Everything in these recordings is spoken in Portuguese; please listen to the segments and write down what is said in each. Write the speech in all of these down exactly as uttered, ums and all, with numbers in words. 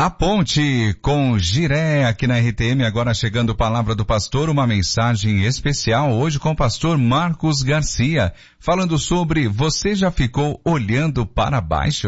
A Ponte com Jiré aqui na R T M, agora chegando Palavra do Pastor, uma mensagem especial hoje com o pastor Marcos Garcia, falando sobre você já ficou olhando para baixo?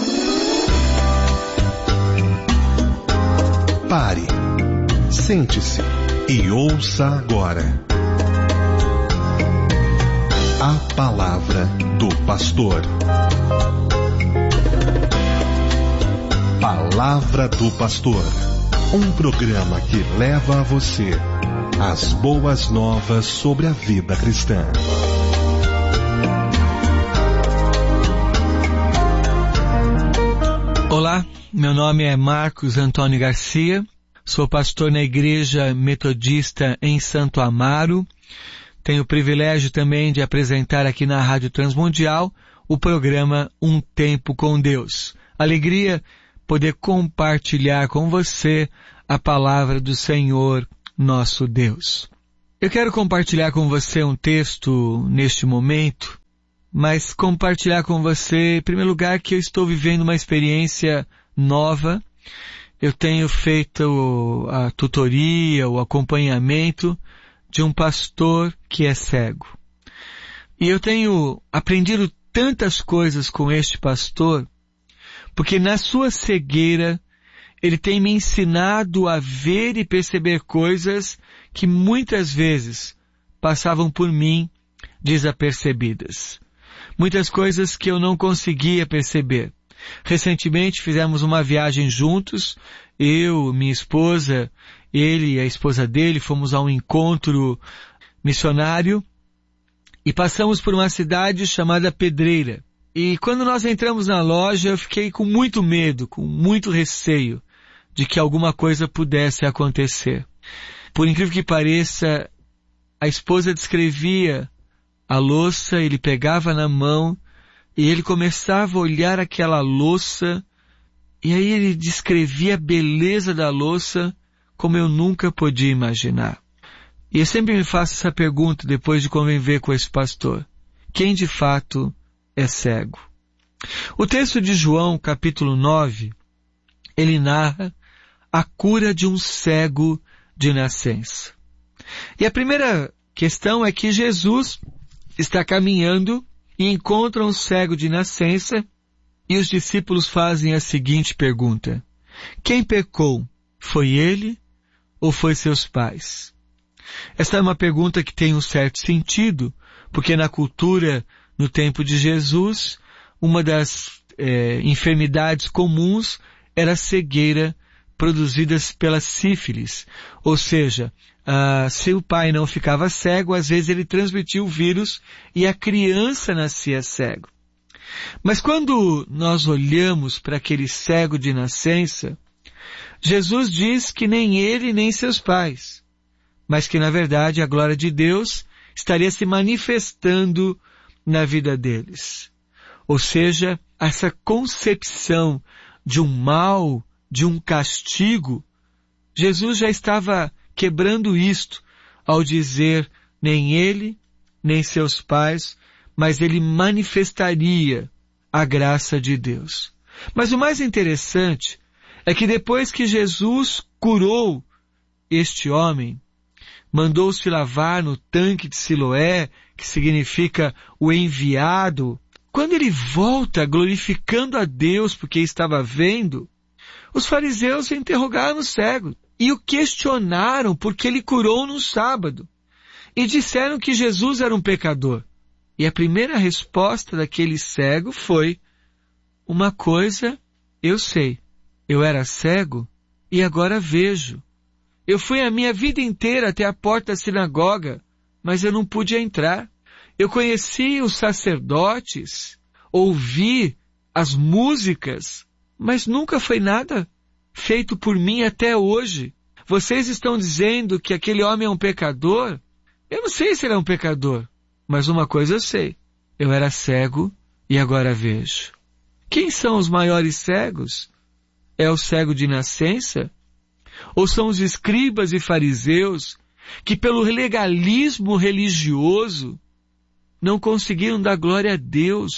Pare, sente-se e ouça agora a Palavra do Pastor. Palavra do Pastor, um programa que leva a você as boas novas sobre a vida cristã. Olá, meu nome é Marcos Antônio Garcia, sou pastor na Igreja Metodista em Santo Amaro. Tenho o privilégio também de apresentar aqui na Rádio Transmundial o programa Um Tempo com Deus. Alegria poder compartilhar com você a palavra do Senhor, nosso Deus. Eu quero compartilhar com você um texto neste momento, mas compartilhar com você, em primeiro lugar, que eu estou vivendo uma experiência nova. Eu tenho feito a tutoria, o acompanhamento de um pastor que é cego. E eu tenho aprendido tantas coisas com este pastor, porque na sua cegueira, ele tem me ensinado a ver e perceber coisas que muitas vezes passavam por mim desapercebidas. Muitas coisas que eu não conseguia perceber. Recentemente fizemos uma viagem juntos, eu, minha esposa, ele e a esposa dele, fomos a um encontro missionário e passamos por uma cidade chamada Pedreira. E quando nós entramos na loja, eu fiquei com muito medo, com muito receio de que alguma coisa pudesse acontecer. Por incrível que pareça, a esposa descrevia a louça, ele pegava na mão e ele começava a olhar aquela louça e aí ele descrevia a beleza da louça como eu nunca podia imaginar. E eu sempre me faço essa pergunta depois de conviver com esse pastor. Quem de fato é cego? O texto de João, capítulo nove, ele narra a cura de um cego de nascença. E a primeira questão é que Jesus está caminhando e encontra um cego de nascença e os discípulos fazem a seguinte pergunta: quem pecou? Foi ele ou foi seus pais? Esta é uma pergunta que tem um certo sentido, porque na cultura, no tempo de Jesus, uma das é, enfermidades comuns era a cegueira produzida pela sífilis. Ou seja, ah, se o pai não ficava cego, às vezes ele transmitia o vírus e a criança nascia cego. Mas quando nós olhamos para aquele cego de nascença, Jesus diz que nem ele nem seus pais, mas que na verdade a glória de Deus estaria se manifestando na vida deles. Ou seja, essa concepção de um mal, de um castigo, Jesus já estava quebrando isto ao dizer nem ele, nem seus pais, mas ele manifestaria a graça de Deus. Mas o mais interessante é que depois que Jesus curou este homem, mandou-se lavar no tanque de Siloé, que significa o enviado, quando ele volta glorificando a Deus porque estava vendo, os fariseus interrogaram o cego e o questionaram porque ele curou no sábado e disseram que Jesus era um pecador. E a primeira resposta daquele cego foi: uma coisa eu sei, eu era cego e agora vejo. Eu fui a minha vida inteira até a porta da sinagoga, mas eu não pude entrar. Eu conheci os sacerdotes, ouvi as músicas, mas nunca foi nada feito por mim até hoje. Vocês estão dizendo que aquele homem é um pecador? Eu não sei se ele é um pecador, mas uma coisa eu sei. Eu era cego e agora vejo. Quem são os maiores cegos? É o cego de nascença? Ou são os escribas e fariseus que pelo legalismo religioso não conseguiram dar glória a Deus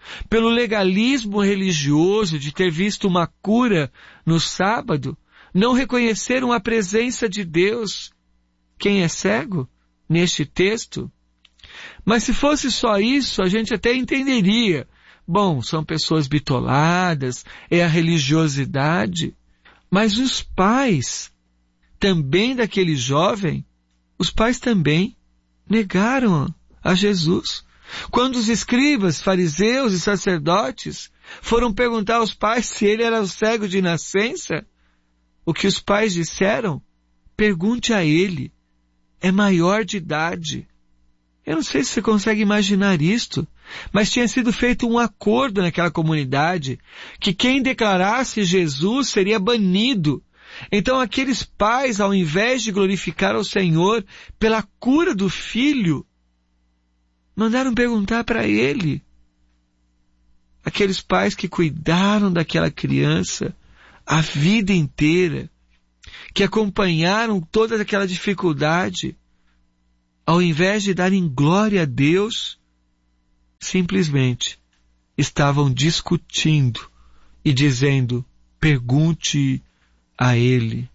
pelo legalismo religioso de ter visto uma cura no sábado, não reconheceram a presença de Deus. Quem é cego neste texto? Mas se fosse só isso, a gente até entenderia. Bom, são pessoas bitoladas, é a religiosidade. Mas os pais, também daquele jovem, os pais também negaram a Jesus. Quando os escribas, fariseus e sacerdotes foram perguntar aos pais se ele era o cego de nascença, o que os pais disseram? Pergunte a ele, é maior de idade. Eu não sei se você consegue imaginar isto, mas tinha sido feito um acordo naquela comunidade que quem declarasse Jesus seria banido. Então aqueles pais, ao invés de glorificar ao Senhor pela cura do filho, mandaram perguntar para ele. Aqueles pais que cuidaram daquela criança a vida inteira, que acompanharam toda aquela dificuldade, ao invés de darem glória a Deus, simplesmente estavam discutindo e dizendo, pergunte a ele.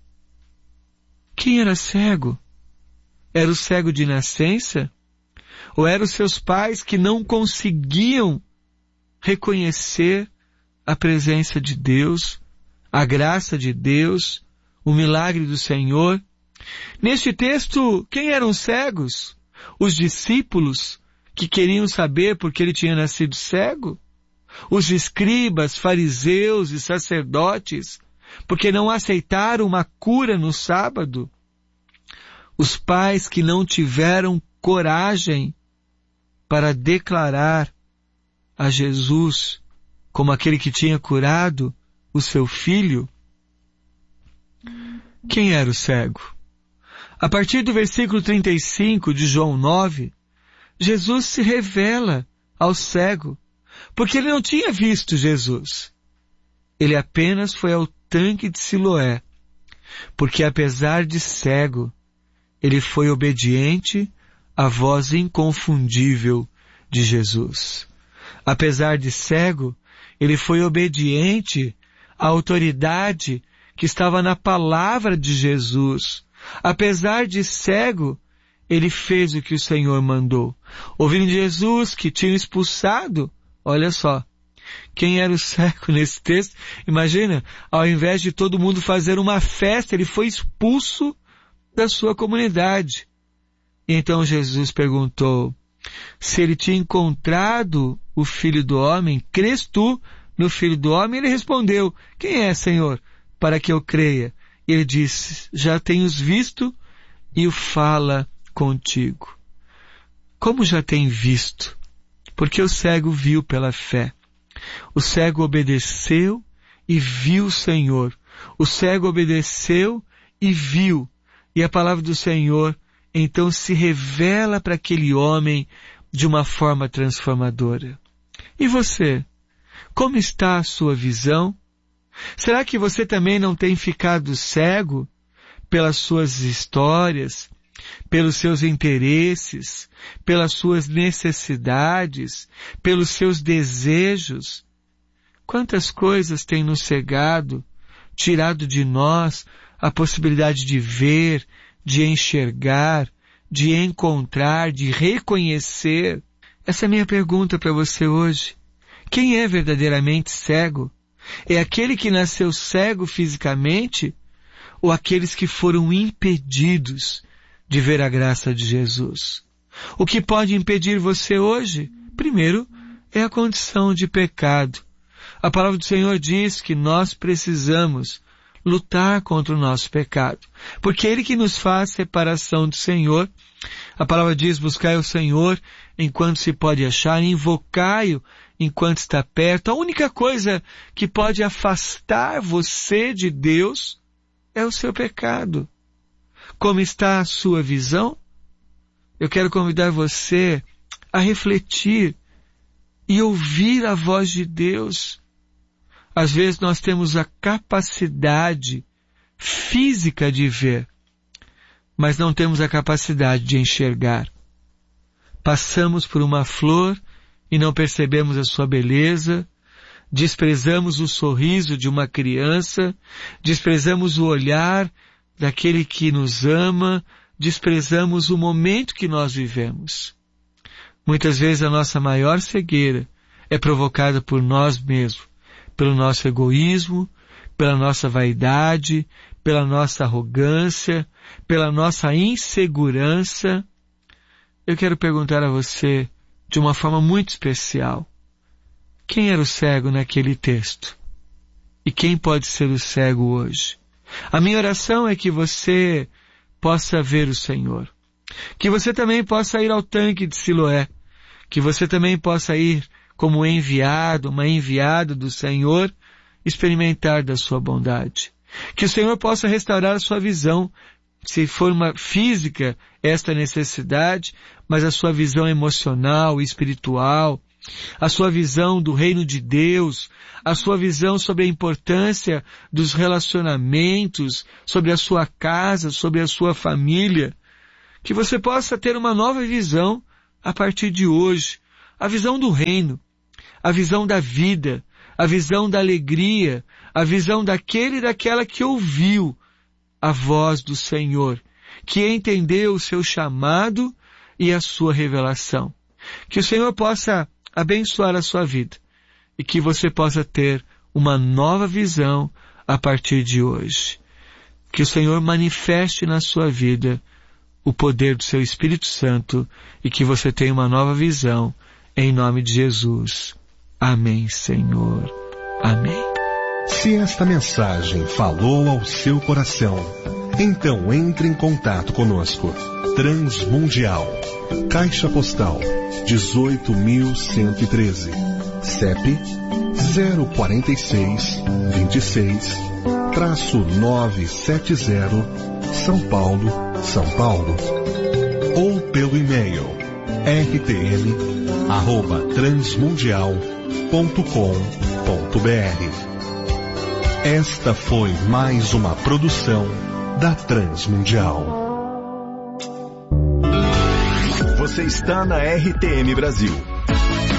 Quem era cego? Era o cego de nascença? Ou eram os seus pais que não conseguiam reconhecer a presença de Deus, a graça de Deus, o milagre do Senhor? Neste texto, quem eram os cegos? Os discípulos que queriam saber por que ele tinha nascido cego? Os escribas, fariseus e sacerdotes, porque não aceitaram uma cura no sábado? Os pais que não tiveram coragem para declarar a Jesus como aquele que tinha curado o seu filho? Quem era o cego? A partir do versículo trinta e cinco de João nove, Jesus se revela ao cego, porque ele não tinha visto Jesus. Ele apenas foi ao tanque de Siloé, porque apesar de cego, ele foi obediente à voz inconfundível de Jesus. Apesar de cego, ele foi obediente à autoridade que estava na palavra de Jesus. Apesar de cego, ele fez o que o Senhor mandou. Ouvindo Jesus que tinha expulsado, olha só, quem era o cego nesse texto? Imagina, ao invés de todo mundo fazer uma festa, ele foi expulso da sua comunidade. E então Jesus perguntou, se ele tinha encontrado o Filho do Homem, crês tu no Filho do Homem? Ele respondeu, quem é, Senhor, para que eu creia? Ele disse, já tenho-os visto e o fala contigo. Como já tem visto? Porque o cego viu pela fé. O cego obedeceu e viu o Senhor. O cego obedeceu e viu. E a palavra do Senhor então se revela para aquele homem de uma forma transformadora. E você? Como está a sua visão? Será que você também não tem ficado cego pelas suas histórias, pelos seus interesses, pelas suas necessidades, pelos seus desejos? Quantas coisas têm nos cegado, tirado de nós a possibilidade de ver, de enxergar, de encontrar, de reconhecer? Essa é a minha pergunta para você hoje. Quem é verdadeiramente cego? É aquele que nasceu cego fisicamente ou aqueles que foram impedidos de ver a graça de Jesus? O que pode impedir você hoje? Primeiro, é a condição de pecado. A palavra do Senhor diz que nós precisamos lutar contra o nosso pecado, porque é Ele que nos faz separação do Senhor. A palavra diz, buscai o Senhor enquanto se pode achar, invocai-o enquanto está perto. A única coisa que pode afastar você de Deus é o seu pecado. Como está a sua visão? Eu quero convidar você a refletir e ouvir a voz de Deus. Às vezes nós temos a capacidade física de ver, mas não temos a capacidade de enxergar. Passamos por uma flor e não percebemos a sua beleza, desprezamos o sorriso de uma criança, desprezamos o olhar daquele que nos ama, desprezamos o momento que nós vivemos. Muitas vezes a nossa maior cegueira é provocada por nós mesmos, pelo nosso egoísmo, pela nossa vaidade, pela nossa arrogância, pela nossa insegurança. Eu quero perguntar a você, de uma forma muito especial, quem era o cego naquele texto? E quem pode ser o cego hoje? A minha oração é que você possa ver o Senhor. Que você também possa ir ao tanque de Siloé. Que você também possa ir como enviado, uma enviada do Senhor, experimentar da sua bondade. Que o Senhor possa restaurar a sua visão, se for uma física, esta necessidade, mas a sua visão emocional, espiritual, a sua visão do reino de Deus, a sua visão sobre a importância dos relacionamentos, sobre a sua casa, sobre a sua família, que você possa ter uma nova visão a partir de hoje, a visão do reino, a visão da vida, a visão da alegria, a visão daquele e daquela que ouviu a voz do Senhor, que entendeu o seu chamado e a sua revelação. Que o Senhor possa abençoar a sua vida e que você possa ter uma nova visão a partir de hoje. Que o Senhor manifeste na sua vida o poder do seu Espírito Santo e que você tenha uma nova visão em nome de Jesus. Amém, Senhor. Amém. Se esta mensagem falou ao seu coração, então entre em contato conosco. Transmundial, Caixa Postal dezoito mil cento e treze, C E P zero quatro seis, vinte e seis, novecentos e setenta, São Paulo, São Paulo. Ou pelo e-mail r t m arroba transmundial ponto com ponto b r. Esta foi mais uma produção da Transmundial. Você está na R T M Brasil,